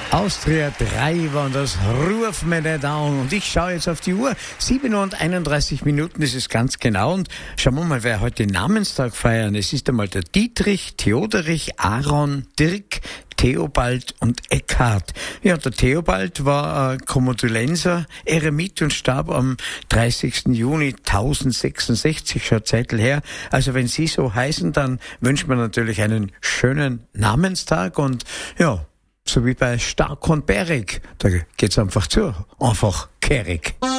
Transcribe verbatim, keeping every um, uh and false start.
Austria drei waren das, ruf mir nicht an. Und ich schaue jetzt auf die Uhr. sieben Uhr und einunddreißig Minuten ist es ganz genau. Und schauen wir mal, wer heute den Namenstag feiern. Es ist einmal der Dietrich, Theoderich, Aaron, Dirk, Theobald und Eckhard. Ja, der Theobald war äh, Kommodulenser, Eremit und starb am dreißigsten Juni tausendsechsundsechzig, schon Zeitl her. Also wenn Sie so heißen, dann wünscht man natürlich einen schönen Namenstag und ja, so wie bei Stark und Bärig, da geht's einfach zu, einfach kehrig.